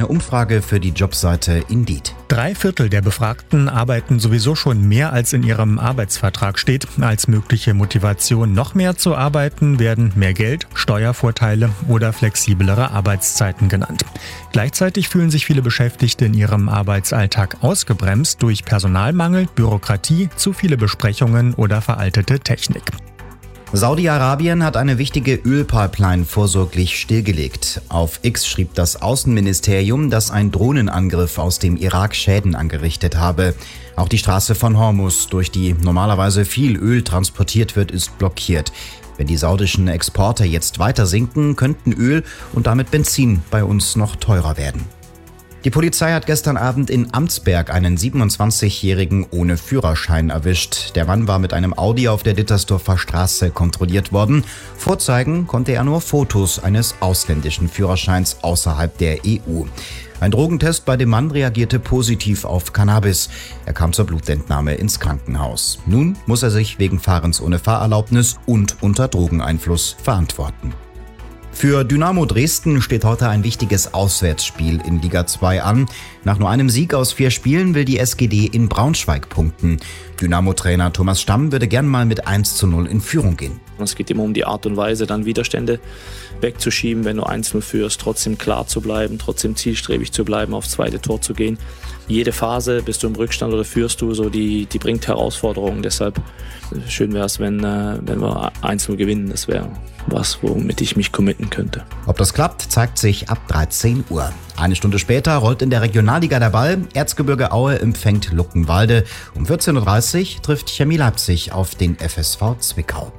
eine Umfrage für die Jobseite Indeed. 3/4 der Befragten arbeiten sowieso schon mehr, als in ihrem Arbeitsvertrag steht. Als mögliche Motivation, noch mehr zu arbeiten, werden mehr Geld, Steuervorteile oder flexiblere Arbeitszeiten genannt. Gleichzeitig fühlen sich viele Beschäftigte in ihrem Arbeitsalltag ausgebremst durch Personalmangel, Bürokratie, zu viele Besprechungen oder veraltete Technik. Saudi-Arabien hat eine wichtige Ölpipeline vorsorglich stillgelegt. Auf X schrieb das Außenministerium, dass ein Drohnenangriff aus dem Irak Schäden angerichtet habe. Auch die Straße von Hormuz, durch die normalerweise viel Öl transportiert wird, ist blockiert. Wenn die saudischen Exporte jetzt weiter sinken, könnten Öl und damit Benzin bei uns noch teurer werden. Die Polizei hat gestern Abend in Amtsberg einen 27-Jährigen ohne Führerschein erwischt. Der Mann war mit einem Audi auf der Dittersdorfer Straße kontrolliert worden. Vorzeigen konnte er nur Fotos eines ausländischen Führerscheins außerhalb der EU. Ein Drogentest bei dem Mann reagierte positiv auf Cannabis. Er kam zur Blutentnahme ins Krankenhaus. Nun muss er sich wegen Fahrens ohne Fahrerlaubnis und unter Drogeneinfluss verantworten. Für Dynamo Dresden steht heute ein wichtiges Auswärtsspiel in Liga 2 an. Nach nur einem Sieg aus 4 Spielen will die SGD in Braunschweig punkten. Dynamo-Trainer Thomas Stamm würde gern mal mit 1:0 in Führung gehen. Es geht immer um die Art und Weise, dann Widerstände wegzuschieben, wenn du 1:0 führst, trotzdem klar zu bleiben, trotzdem zielstrebig zu bleiben, aufs zweite Tor zu gehen. Jede Phase, bist du im Rückstand oder führst du, so die bringt Herausforderungen. Deshalb schön wäre es, wenn wir 1:0 gewinnen. Das wäre was, womit ich mich committen könnte. Ob das klappt, zeigt sich ab 13 Uhr. Eine Stunde später rollt in der Regionalliga der Ball. Erzgebirge Aue empfängt Luckenwalde. Um 14:30 Uhr trifft Chemie Leipzig auf den FSV Zwickau.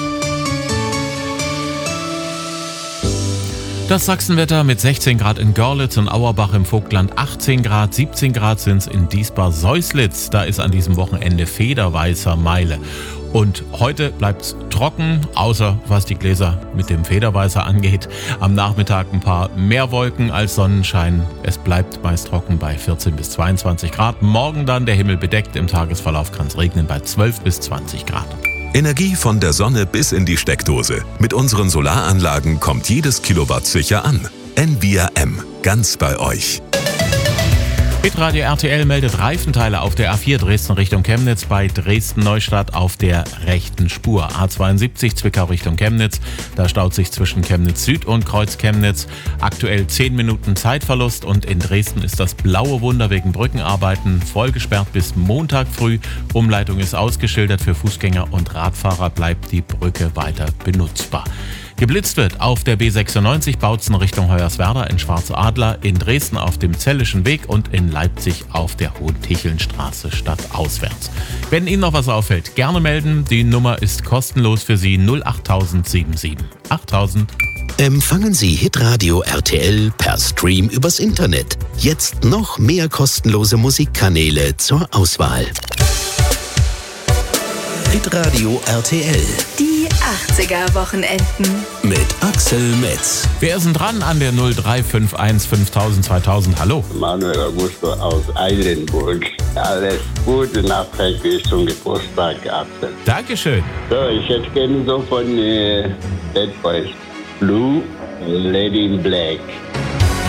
Das Sachsenwetter mit 16 Grad in Görlitz und Auerbach im Vogtland, 18 Grad, 17 Grad sind es in Diesbar-Seuslitz. Da ist an diesem Wochenende Federweißer Meile. Und heute bleibt's trocken, außer was die Gläser mit dem Federweißer angeht. Am Nachmittag ein paar mehr Wolken als Sonnenschein. Es bleibt meist trocken bei 14 bis 22 Grad. Morgen dann der Himmel bedeckt, im Tagesverlauf kann es regnen bei 12 bis 20 Grad. Energie von der Sonne bis in die Steckdose. Mit unseren Solaranlagen kommt jedes Kilowatt sicher an. Envia M, ganz bei euch. Hitradio RTL meldet Reifenteile auf der A4 Dresden Richtung Chemnitz bei Dresden-Neustadt auf der rechten Spur. A72 Zwickau Richtung Chemnitz, da staut sich zwischen Chemnitz Süd und Kreuz Chemnitz. Aktuell 10 Minuten Zeitverlust und in Dresden ist das blaue Wunder wegen Brückenarbeiten voll gesperrt bis Montag früh. Umleitung ist ausgeschildert, für Fußgänger und Radfahrer bleibt die Brücke weiter benutzbar. Geblitzt wird auf der B96 Bautzen Richtung Hoyerswerda in Schwarzadler, in Dresden auf dem Zellischen Weg und in Leipzig auf der Hohentichelnstraße stadtauswärts. Wenn Ihnen noch was auffällt, gerne melden. Die Nummer ist kostenlos für Sie 08077 8000. Empfangen Sie Hitradio RTL per Stream übers Internet. Jetzt noch mehr kostenlose Musikkanäle zur Auswahl. Hitradio RTL. Die 80er-Wochenenden. Mit Axel Metz. Wer ist denn dran an der 0351 5000 2000? Hallo. Manuel Augusto aus Eilenburg. Alles Gute nachträglich zum Geburtstag, Axel. Dankeschön. So, ich hätte gerne so von Bad Boys Blue, Lady in Black.